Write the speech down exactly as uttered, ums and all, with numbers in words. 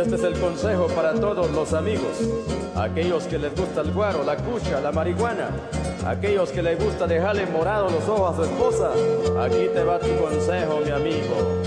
este es el consejo para todos los amigos, aquellos que les gusta el guaro, la cucha, la marihuana, aquellos que les gusta dejarle morados los ojos a su esposa. Aquí te va tu consejo, mi amigo.